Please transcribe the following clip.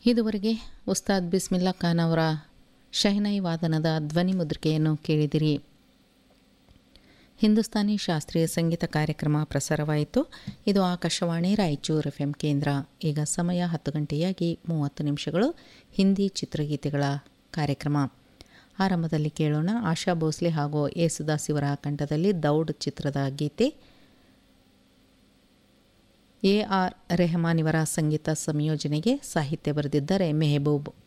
ಇದುವರೆಗೆ ಉಸ್ತಾದ್ ಬಿಸ್ಮಿಲ್ಲಾ ಖಾನ್ ಅವರ ಶಹನಾಯಿ ವಾದನದ ಧ್ವನಿ ಮುದ್ರಿಕೆಯನ್ನು ಕೇಳಿದಿರಿ. ಹಿಂದೂಸ್ತಾನಿ ಶಾಸ್ತ್ರೀಯ ಸಂಗೀತ ಕಾರ್ಯಕ್ರಮ ಪ್ರಸಾರವಾಯಿತು. ಇದು ಆಕಾಶವಾಣಿ ರಾಯಚೂರು FM ಕೇಂದ್ರ. ಈಗ ಸಮಯ 10:30 ಹಿಂದಿ ಚಿತ್ರಗೀತೆಗಳ ಕಾರ್ಯಕ್ರಮ. ಆರಂಭದಲ್ಲಿ ಕೇಳೋಣ ಆಶಾ ಭೋಸ್ಲೆ ಹಾಗೂ ಯೇಸುದಾಸ್ ಇವರ ಕಂಠದಲ್ಲಿ ದೌಡ್ ಚಿತ್ರದ ಗೀತೆ. AR ರೆಹಮಾನ್ ಇವರ ಸಂಗೀತ ಸಂಯೋಜನೆಗೆ ಸಾಹಿತ್ಯ ಬರೆದಿದ್ದಾರೆ ಮೆಹಬೂಬ್.